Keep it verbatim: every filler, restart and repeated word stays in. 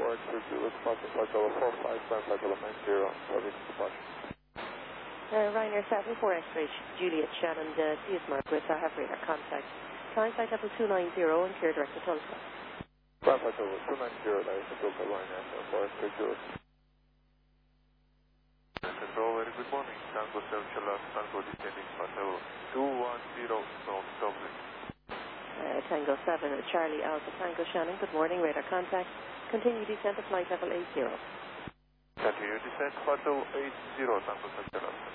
four X-ray Juliet, departure flight level four five, climb flight level nine zero, service departure. Uh, Ryanair seven four X-ray Juliet, Shannon, uh, Seasmark with uh, have radar contact. Climb flight level two nine zero and clear direct to Tulsa. Climb flight level two nine zero, direct to Tulsa, Ryanair seven four X-ray Juliet. Control, very good morning. Tango seven Charlotte, Tango descending flight level two one zero, North Dublin. Uh, Tango seven, Charlie Alpha Tango Shannon, good morning, radar contact. Continue descent to flight level eight zero. Continue descent, flight level eight zero, Tango seven Charlotte.